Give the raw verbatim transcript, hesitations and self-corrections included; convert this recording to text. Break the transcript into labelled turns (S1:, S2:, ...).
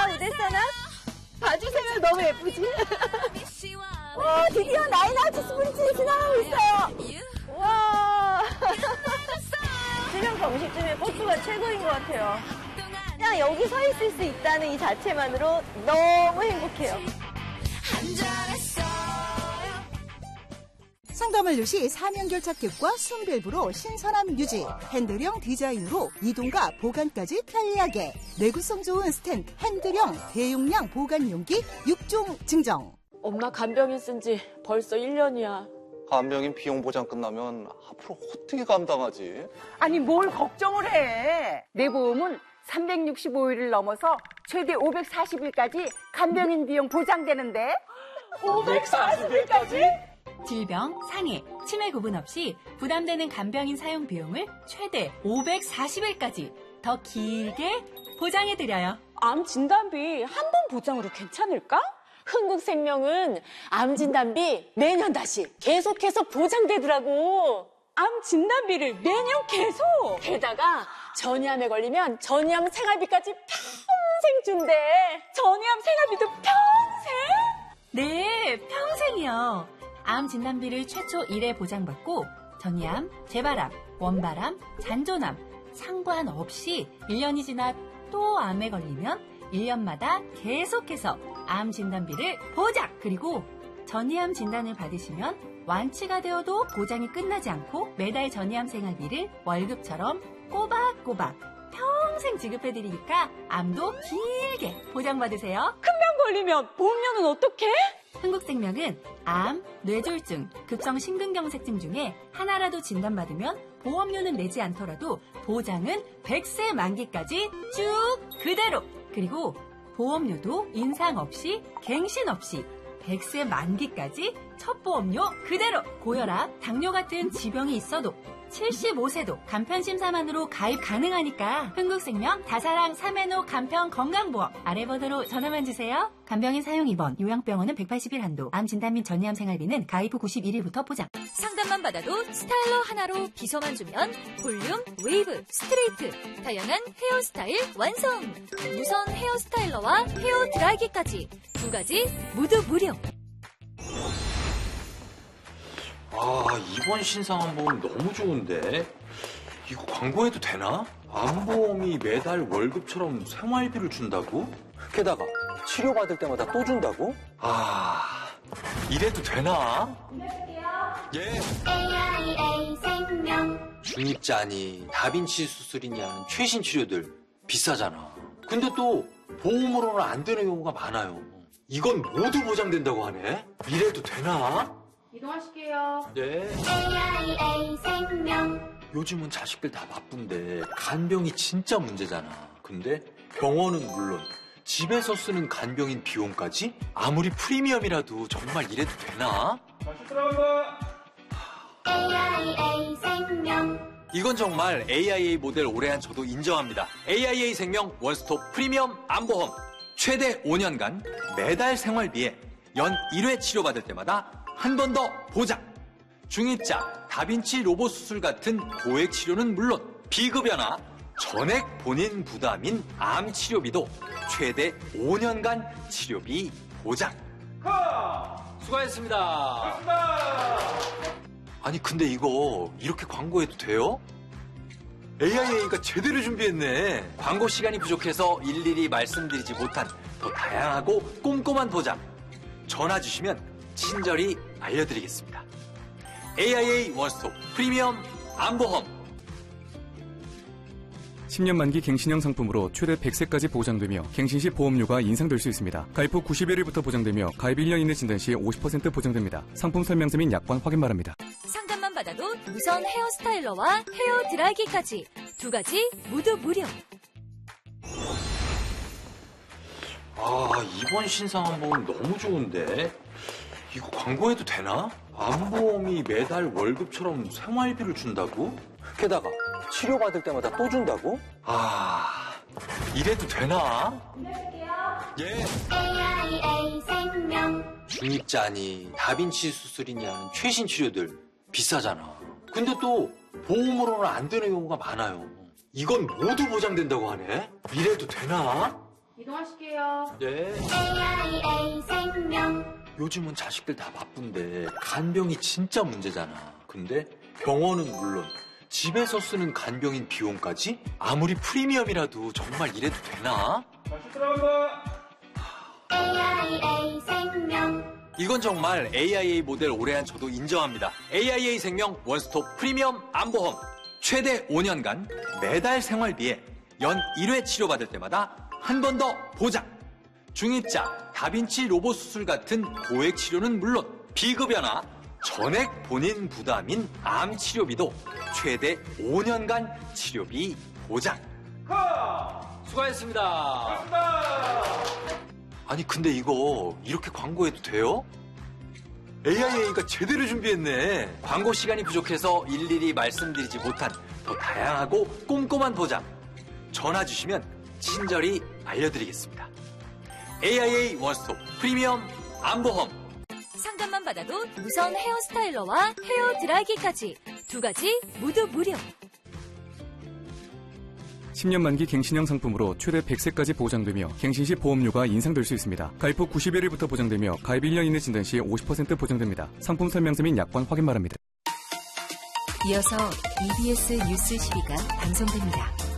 S1: 우대서나? 봐주세요. 너무 예쁘지? 와, 드디어 나인아트 스프린트에서 나가고 있어요. 와. 지금 음식 중에 버스가 최고인 것 같아요. 그냥 여기 서 있을 수 있다는 이 자체만으로 너무 행복해요.
S2: 상담 완료 시 사면결착 캡과 숨밸브로 신선함 유지, 핸들형 디자인으로 이동과 보관까지 편리하게, 내구성 좋은 스탠드, 핸들형 대용량 보관 용기 육 종 증정.
S3: 엄마 간병인 쓴 지 벌써 일 년이야.
S4: 간병인 비용 보장 끝나면 앞으로 어떻게 감당하지?
S5: 아니 뭘 걱정을 해. 내 보험은 삼백육십오 일을 넘어서 최대 오백사십 일까지 간병인 비용 보장되는데.
S6: 오백사십 일까지?
S7: 질병, 상해, 치매 구분 없이 부담되는 간병인 사용 비용을 최대 오백사십 일까지 더 길게 보장해드려요.
S3: 암 진단비 한 번 보장으로 괜찮을까? 흥국생명은 암 진단비 매년 다시 계속해서 보장되더라고. 암 진단비를 매년 계속. 게다가 전이암에 걸리면 전이암 생활비까지 평생 준대. 전이암 생활비도 평생?
S7: 네, 평생이요. 암 진단비를 최초 일 회 보장받고 전이암, 재발암, 원발암, 잔존암 상관없이 일 년이 지나 또 암에 걸리면 일 년마다 계속해서 암 진단비를 보장! 그리고 전이암 진단을 받으시면 완치가 되어도 보장이 끝나지 않고 매달 전이암 생활비를 월급처럼 꼬박꼬박 평생 지급해드리니까 암도 길게 보장받으세요.
S3: 큰 병 걸리면 보험료는 어떡해?
S7: 흥국생명은 암, 뇌졸중, 급성심근경색증 중에 하나라도 진단받으면 보험료는 내지 않더라도 보장은 백 세 만기까지 쭉 그대로. 그리고 보험료도 인상 없이 갱신 없이 백 세 만기까지 첫 보험료 그대로. 고혈압, 당뇨 같은 지병이 있어도 칠십오 세도 간편심사만으로 가입 가능하니까 흥국생명 다사랑 삼앤오 간편 건강보험 아래 번호로 전화만 주세요. 간병인 사용 입원, 요양병원은 백팔십 일 한도, 암 진단 및 전이암 생활비는 가입 후 구십일 일부터 보장.
S8: 상담만 받아도 스타일러 하나로 비서만 주면 볼륨, 웨이브, 스트레이트 다양한 헤어스타일 완성. 무선 헤어스타일러와 헤어 드라이기까지 두 가지 모두 무료.
S6: 아, 이번 신상암보험 너무 좋은데? 이거 광고해도 되나? 암보험이 매달 월급처럼 생활비를 준다고?
S4: 게다가 치료받을 때마다 또 준다고?
S6: 아, 이래도 되나? 예.
S9: 에이아이에이 생명.
S6: 중입자니, 다빈치 수술이냐, 최신 치료들 비싸잖아. 근데 또 보험으로는 안 되는 경우가 많아요. 이건 모두 보장된다고 하네? 이래도 되나?
S9: 이동하실게요.
S6: 네.
S9: 에이아이에이 생명.
S6: 요즘은 자식들 다 바쁜데 간병이 진짜 문제잖아. 근데 병원은 물론 집에서 쓰는 간병인 비용까지? 아무리 프리미엄이라도 정말 이래도 되나?
S10: 다시 들어간다.
S9: 에이아이에이 생명.
S6: 이건 정말 에이아이에이 모델 오래 한 저도 인정합니다. 에이아이에이 생명 원스톱 프리미엄 암보험. 최대 오 년간 매달 생활비에 연 일 회 치료받을 때마다 한 번 더 보장. 중입자, 다빈치 로봇 수술 같은 고액 치료는 물론 비급여나 전액 본인 부담인 암 치료비도 최대 오 년간 치료비 보장. 수고하셨습니다.
S10: 수고하셨습니다.
S6: 아니 근데 이거 이렇게 광고해도 돼요? 에이아이에이가 제대로 준비했네. 광고 시간이 부족해서 일일이 말씀드리지 못한 더 다양하고 꼼꼼한 보장. 전화 주시면 친절히 알려드리겠습니다. 에이아이에이 원스톱 프리미엄 암보험.
S11: 십 년 만기 갱신형 상품으로 최대 백 세까지 보장되며 갱신 시 보험료가 인상될 수 있습니다. 가입 후 구십일 일부터 보장되며 가입 일 년 이내 진단 시 오십 퍼센트 보장됩니다. 상품 설명서 및 약관 확인 바랍니다.
S8: 상담만 받아도 무선 헤어스타일러와 헤어 드라이기까지 두 가지 모두 무료.
S6: 아, 이번 신상암보험 너무 좋은데? 이거 광고해도 되나? 암보험이 매달 월급처럼 생활비를 준다고?
S4: 게다가 치료받을 때마다 또 준다고?
S6: 아, 이래도 되나? 예.
S9: 에이아이에이 생명.
S6: 중입자니, 다빈치 수술이냐, 최신 치료들 비싸잖아. 근데 또 보험으로는 안 되는 경우가 많아요. 이건 모두 보장된다고 하네? 이래도 되나?
S9: 이동하실게요.
S6: 네.
S9: 에이아이에이 생명.
S6: 요즘은 자식들 다 바쁜데 간병이 진짜 문제잖아. 근데 병원은 물론 집에서 쓰는 간병인 비용까지? 아무리 프리미엄이라도 정말 이래도 되나?
S10: 다시 들어간다.
S9: 에이아이에이 생명.
S6: 이건 정말 에이아이에이 모델 오래 한 저도 인정합니다. 에이아이에이 생명 원스톱 프리미엄 암보험. 최대 오 년간 매달 생활비에 연 일 회 치료받을 때마다 한 번 더 보장. 중입자, 다빈치 로봇 수술 같은 고액 치료는 물론 비급여나 전액 본인 부담인 암 치료비도 최대 오 년간 치료비 보장. 수고하셨습니다. 아니 근데 이거 이렇게 광고해도 돼요? 에이아이에이가 제대로 준비했네. 광고 시간이 부족해서 일일이 말씀드리지 못한 더 다양하고 꼼꼼한 보장. 전화 주시면 친절히 알려드리겠습니다. 에이아이에이 원스톱 프리미엄 암보험.
S8: 상담만 받아도 무선 헤어스타일러와 헤어 드라이기까지 두 가지 모두 무료.
S11: 십 년 만기 갱신형 상품으로 최대 백 세까지 보장되며 갱신 시 보험료가 인상될 수 있습니다. 가입 후 구십일 일부터 보장되며 가입 일 년 이내 진단 시 오십 퍼센트 보장됩니다. 상품 설명서 및 약관 확인 바랍니다.
S8: 이어서 이비에스 뉴스 십이가 방송됩니다.